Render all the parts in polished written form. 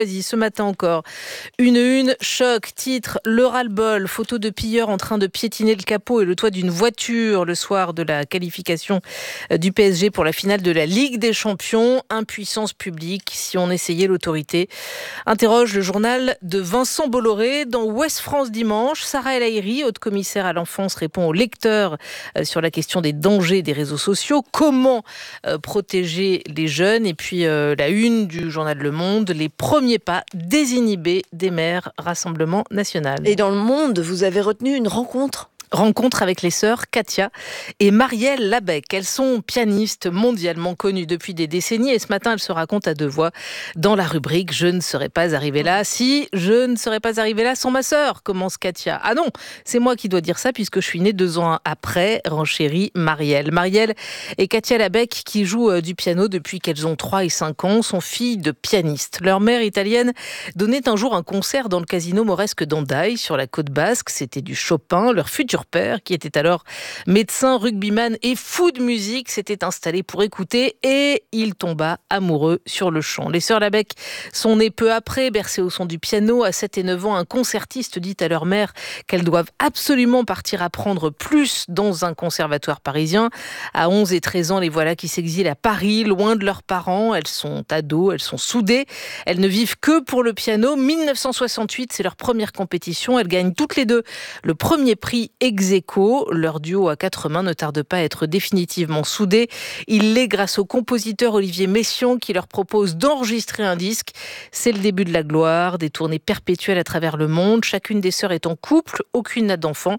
Ce matin encore, une choc, titre, le ras-le-bol, photo de pilleurs en train de piétiner le capot et le toit d'une voiture le soir de la qualification du PSG pour la finale de la Ligue des Champions. Impuissance publique, si on essayait l'autorité. Interroge le journal de Vincent Bolloré dans Ouest France dimanche. Sarah El Haïry, haute commissaire à l'enfance, répond aux lecteurs sur la question des dangers des réseaux sociaux. Comment protéger les jeunes? Et puis la une du journal Le Monde, les premiers pas désinhibés des maires Rassemblement National. Et dans Le Monde, vous avez retenu une rencontre avec les sœurs Katia et Marielle Labec. Elles sont pianistes mondialement connues depuis des décennies et ce matin, elles se racontent à deux voix dans la rubrique « Je ne serais pas arrivée là si je ne serais pas arrivée là sans ma sœur », commence Katia. Ah non, c'est moi qui dois dire ça puisque je suis née 2 ans après, renchérit Marielle. Marielle et Katia Labec qui jouent du piano depuis qu'elles ont 3 et 5 ans, sont filles de pianistes. Leur mère italienne donnait un jour un concert dans le casino mauresque d'Andaï sur la côte basque. C'était du Chopin. Leur futur père, qui était alors médecin, rugbyman et fou de musique, s'était installé pour écouter et il tomba amoureux sur le champ. Les sœurs Labec sont nées peu après, bercées au son du piano. À 7 et 9 ans, un concertiste dit à leur mère qu'elles doivent absolument partir apprendre plus dans un conservatoire parisien. À 11 et 13 ans, les voilà qui s'exilent à Paris, loin de leurs parents. Elles sont ados, elles sont soudées. Elles ne vivent que pour le piano. 1968, c'est leur première compétition. Elles gagnent toutes les deux le premier prix ex aequo. Leur duo à 4 mains ne tarde pas à être définitivement soudé. Il l'est grâce au compositeur Olivier Messiaen qui leur propose d'enregistrer un disque. C'est le début de la gloire, des tournées perpétuelles à travers le monde. Chacune des sœurs est en couple, aucune n'a d'enfant.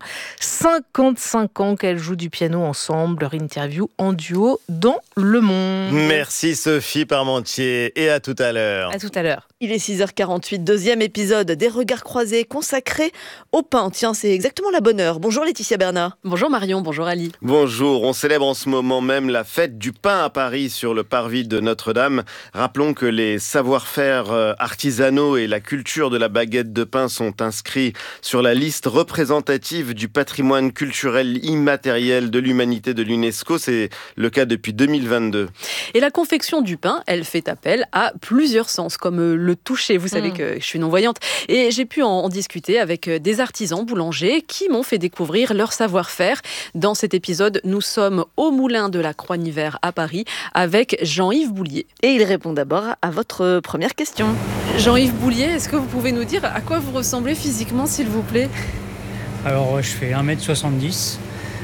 55 ans qu'elles jouent du piano ensemble. Leur interview en duo dans Le Monde. Merci Sophie Parmentier et à tout à l'heure. À tout à l'heure. Il est 6h48, deuxième épisode des Regards croisés consacré au pain. Tiens, c'est exactement la bonne heure. Bonjour Laetitia Bernat. Bonjour Marion, bonjour Ali. Bonjour, on célèbre en ce moment même la fête du pain à Paris sur le parvis de Notre-Dame. Rappelons que les savoir-faire artisanaux et la culture de la baguette de pain sont inscrits sur la liste représentative du patrimoine culturel immatériel de l'humanité de l'UNESCO. C'est le cas depuis 2022. Et la confection du pain, elle fait appel à plusieurs sens, comme le toucher. Vous savez que je suis non-voyante. Et j'ai pu en discuter avec des artisans boulangers qui m'ont fait découvrir leur savoir-faire. Dans cet épisode, nous sommes au Moulin de la Croix-Nivert à Paris avec Jean-Yves Boulier. Et il répond d'abord à votre première question. Jean-Yves Boulier, est-ce que vous pouvez nous dire à quoi vous ressemblez physiquement, s'il vous plaît ? Alors, je fais 1m70.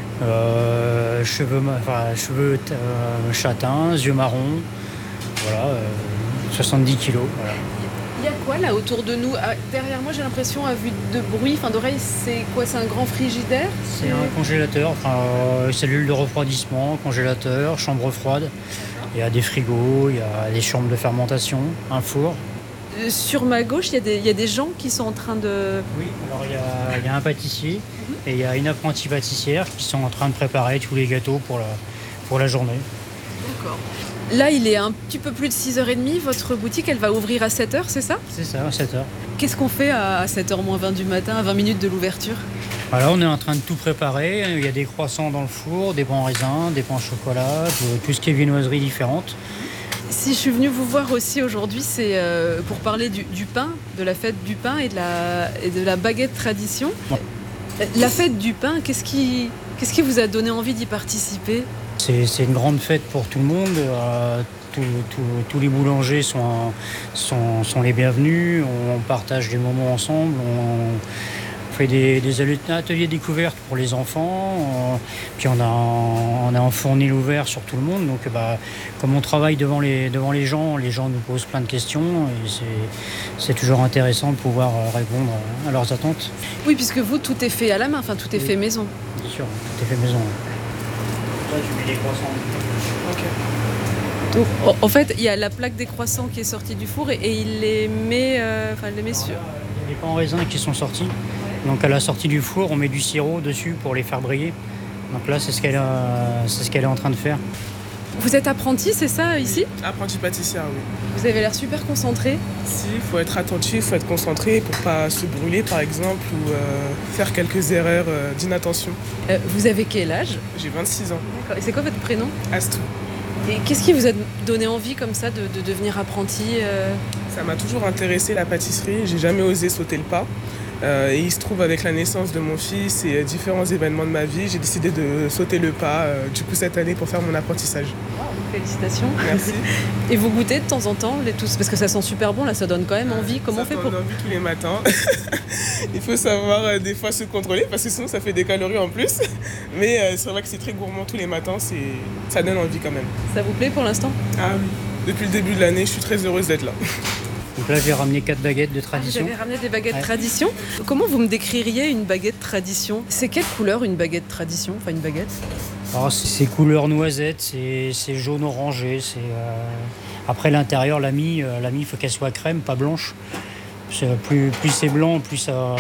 Cheveux châtains, yeux marrons, voilà, 70 kilos. Voilà. Il y a quoi là autour de nous ? Derrière moi, j'ai l'impression, à vue de bruit, d'oreille, c'est quoi ? C'est un grand frigidaire ? C'est un congélateur, cellule de refroidissement, congélateur, chambre froide. Il y a des frigos, il y a des chambres de fermentation, un four. Sur ma gauche, il y a des gens qui sont en train de... Oui, alors il y a un pâtissier et il y a une apprentie pâtissière qui sont en train de préparer tous les gâteaux pour la journée. D'accord. Là, il est un petit peu plus de 6h30. Votre boutique, elle va ouvrir à 7h, c'est ça ? C'est ça, à 7h. Qu'est-ce qu'on fait à 7h moins 20 du matin, à 20 minutes de l'ouverture ? Alors, on est en train de tout préparer. Il y a des croissants dans le four, des pains en raisin, des pains au chocolat, tout ce qui est viennoiserie différente. Si je suis venue vous voir aussi aujourd'hui, c'est pour parler du pain, de la fête du pain et de la baguette tradition. Ouais. La fête du pain, qu'est-ce qui vous a donné envie d'y participer ? C'est une grande fête pour tout le monde. Tous les boulangers sont les bienvenus. On partage des moments ensemble. On fait des ateliers découvertes pour les enfants. Puis on a un fournil ouvert sur tout le monde. Donc comme on travaille devant les gens nous posent plein de questions. Et c'est toujours intéressant de pouvoir répondre à leurs attentes. Oui, puisque vous, tout est fait à la main, tout est fait maison. Bien sûr, tout est fait maison. Là, tu mets les croissants. Ok. Donc, en fait, il y a la plaque des croissants qui est sortie du four et il les met, sur... Il y a des pains en raisin qui sont sortis. Donc à la sortie du four, on met du sirop dessus pour les faire briller. Donc là, c'est ce qu'elle est en train de faire. Vous êtes apprenti, c'est ça, ici ? Apprenti pâtissière, oui. Vous avez l'air super concentré. Si, il faut être attentif, il faut être concentré pour ne pas se brûler, par exemple, ou faire quelques erreurs d'inattention. Vous avez quel âge ? J'ai 26 ans. D'accord. Et c'est quoi votre prénom ? Astou. Et qu'est-ce qui vous a donné envie, comme ça, de devenir apprenti ? Ça m'a toujours intéressé la pâtisserie, j'ai jamais osé sauter le pas. Et il se trouve avec la naissance de mon fils et différents événements de ma vie, j'ai décidé de sauter le pas du coup cette année pour faire mon apprentissage. Félicitations. Merci. Et vous goûtez de temps en temps les tous parce que ça sent super bon là, ça donne quand même envie. Comment on fait pour... Ça donne envie tous les matins. Il faut savoir des fois se contrôler parce que sinon ça fait des calories en plus. Mais c'est vrai que c'est très gourmand tous les matins, ça donne envie quand même. Ça vous plaît pour l'instant? Ah oui. Depuis le début de l'année, je suis très heureuse d'être là. Donc là, j'ai ramené 4 baguettes de tradition. Vous avez ramené des baguettes tradition. Comment vous me décririez une baguette tradition? C'est quelle couleur une baguette tradition? Enfin une baguette? Alors, c'est couleur noisette, c'est jaune orangé. Après l'intérieur, la mie, il faut qu'elle soit crème, pas blanche. Plus c'est blanc, plus ça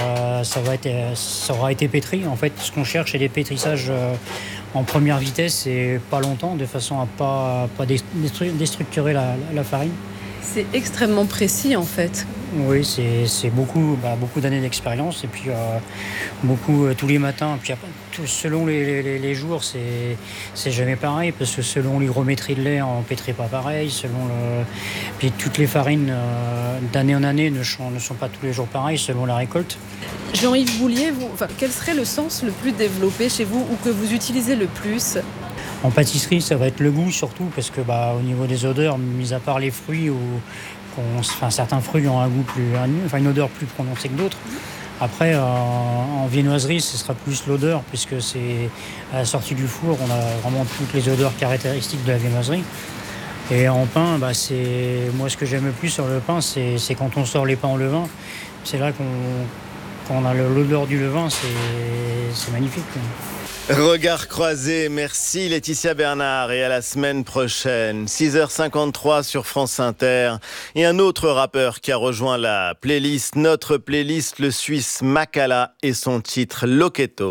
aura été pétri. En fait, ce qu'on cherche, c'est des pétrissages en première vitesse et pas longtemps, de façon à pas déstructurer la farine. C'est extrêmement précis en fait. Oui, c'est beaucoup d'années d'expérience et puis beaucoup tous les matins. Puis selon les jours, c'est jamais pareil parce que selon l'hygrométrie de lait, on pétrit pas pareil. Puis toutes les farines d'année en année ne sont pas tous les jours pareilles selon la récolte. Jean-Yves Boulier, quel serait le sens le plus développé chez vous ou que vous utilisez le plus? En pâtisserie, ça va être le goût surtout parce que au niveau des odeurs, mis à part les fruits, certains fruits ont un goût une odeur plus prononcée que d'autres. Après, en viennoiserie, ce sera plus l'odeur puisque c'est à la sortie du four, on a vraiment toutes les odeurs caractéristiques de la viennoiserie. Et en pain, moi ce que j'aime le plus sur le pain, c'est quand on sort les pains au levain. C'est là qu'on a l'odeur du levain, c'est magnifique. Regard croisé, merci Laetitia Bernard et à la semaine prochaine. 6h53 sur France Inter. Et un autre rappeur qui a rejoint la playlist, notre playlist, le Suisse Makala et son titre Loketo.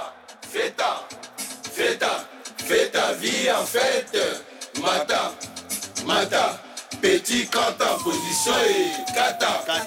Fais ta vie en fête. Mata, petit kata, position et kata.